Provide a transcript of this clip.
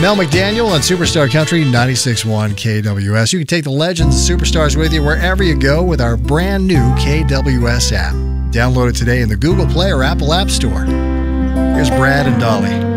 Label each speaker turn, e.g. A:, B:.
A: Mel McDaniel on Superstar Country 96.1 KWS. You can take the legends and superstars with you wherever you go with our brand new KWS app. Download it today in the Google Play or Apple App Store. Here's Brad and Dolly.